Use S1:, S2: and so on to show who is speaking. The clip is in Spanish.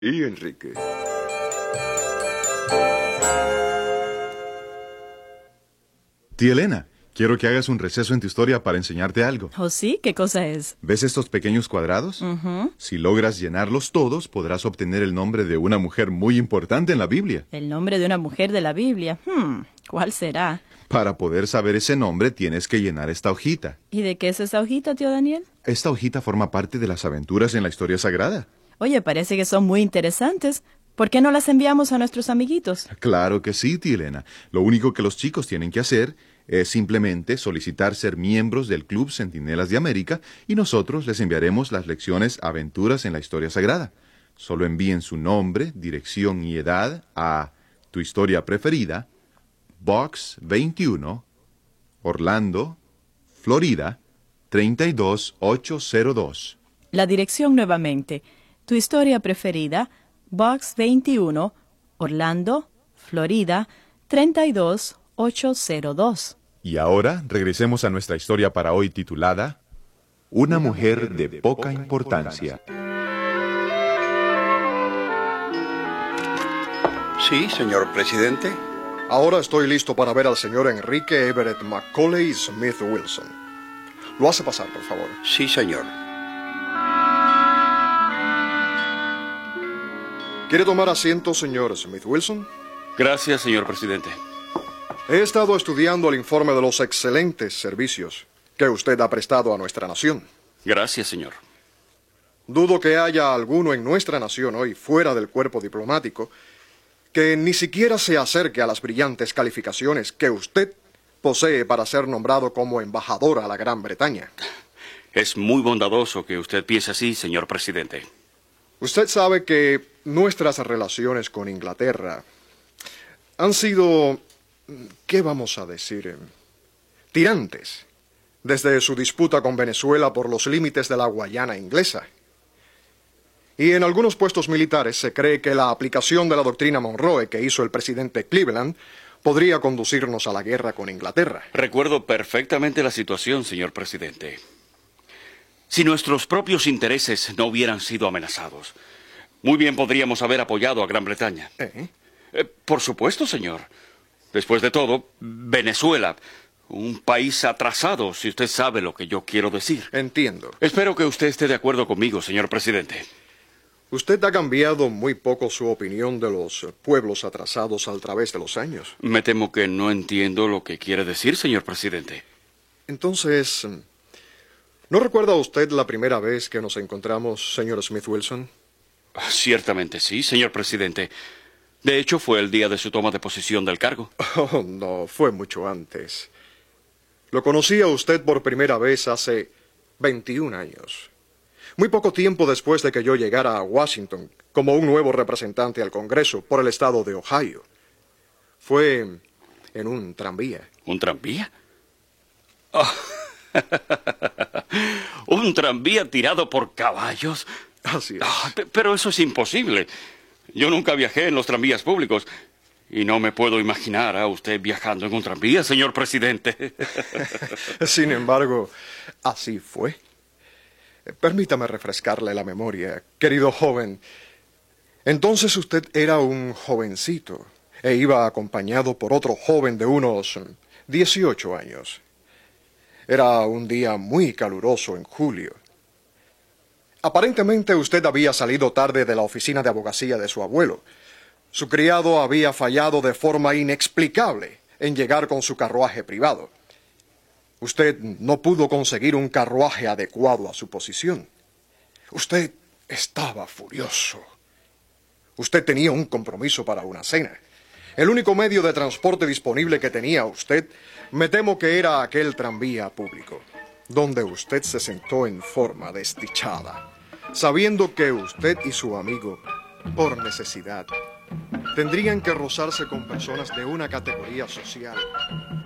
S1: y Enrique.
S2: Tía Elena, quiero que hagas un receso en tu historia para enseñarte algo.
S3: ¿Oh, sí? ¿Qué cosa es?
S2: ¿Ves estos pequeños cuadrados? Si logras llenarlos todos, podrás obtener el nombre de una mujer muy importante en la Biblia.
S3: El nombre de una mujer de la Biblia. ¿Cuál será?
S2: Para poder saber ese nombre, tienes que llenar esta hojita.
S3: ¿Y de qué es esa hojita, tío Daniel?
S2: Esta hojita forma parte de las aventuras en la historia sagrada.
S3: Oye, parece que son muy interesantes. ¿Por qué no las enviamos a nuestros amiguitos?
S2: Claro que sí, tía Elena. Lo único que los chicos tienen que hacer es simplemente solicitar ser miembros del Club Centinelas de América y nosotros les enviaremos las lecciones Aventuras en la Historia Sagrada. Solo envíen su nombre, dirección y edad a Tu Historia Preferida, Box 21, Orlando, Florida, 32802.
S3: La dirección nuevamente. Tu Historia Preferida, Box 21, Orlando, Florida, 32802.
S2: Y ahora regresemos a nuestra historia para hoy titulada Una mujer de poca importancia.
S4: Sí, señor presidente.
S1: Ahora estoy listo para ver al señor Enrique Everett Macaulay Smith Wilson. Lo hace pasar, por favor.
S4: Sí, señor.
S1: ¿Quiere tomar asiento, señor Smith Wilson?
S5: Gracias, señor presidente.
S1: He estado estudiando el informe de los excelentes servicios que usted ha prestado a nuestra nación.
S5: Gracias, señor.
S1: Dudo que haya alguno en nuestra nación hoy, fuera del cuerpo diplomático, que ni siquiera se acerque a las brillantes calificaciones que usted posee para ser nombrado como embajador a la Gran Bretaña.
S5: Es muy bondadoso que usted piense así, señor presidente.
S1: Usted sabe que nuestras relaciones con Inglaterra han sido, ¿qué vamos a decir?, tirantes, desde su disputa con Venezuela por los límites de la Guayana inglesa. Y en algunos puestos militares se cree que la aplicación de la doctrina Monroe que hizo el presidente Cleveland podría conducirnos a la guerra con Inglaterra.
S5: Recuerdo perfectamente la situación, señor presidente. Si nuestros propios intereses no hubieran sido amenazados, muy bien podríamos haber apoyado a Gran Bretaña. Por supuesto, señor. Después de todo, Venezuela, un país atrasado, si usted sabe lo que yo quiero decir.
S1: Entiendo.
S5: Espero que usted esté de acuerdo conmigo, señor presidente.
S1: Usted ha cambiado muy poco su opinión de los pueblos atrasados a través de los años.
S5: Me temo que no entiendo lo que quiere decir, señor presidente.
S1: Entonces, ¿no recuerda usted la primera vez que nos encontramos, señor Smith Wilson?
S5: Ciertamente sí, señor presidente. De hecho, fue el día de su toma de posesión del cargo.
S1: Oh, no, fue mucho antes. Lo conocí a usted por primera vez hace 21 años. Muy poco tiempo después de que yo llegara a Washington como un nuevo representante al Congreso por el estado de Ohio. Fue en un tranvía.
S5: ¿Un tranvía? Oh. ¿Un tranvía tirado por caballos?
S1: Así es.
S5: Pero eso es imposible. Yo nunca viajé en los tranvías públicos. Y no me puedo imaginar a usted viajando en un tranvía, señor presidente.
S1: Sin embargo, así fue. Permítame refrescarle la memoria, querido joven. Entonces usted era un jovencito e iba acompañado por otro joven de unos 18 años. Era un día muy caluroso en julio. Aparentemente usted había salido tarde de la oficina de abogacía de su abuelo. Su criado había fallado de forma inexplicable en llegar con su carruaje privado. Usted no pudo conseguir un carruaje adecuado a su posición. Usted estaba furioso. Usted tenía un compromiso para una cena. El único medio de transporte disponible que tenía usted, me temo que era aquel tranvía público, donde usted se sentó en forma desdichada, sabiendo que usted y su amigo, por necesidad, tendrían que rozarse con personas de una categoría social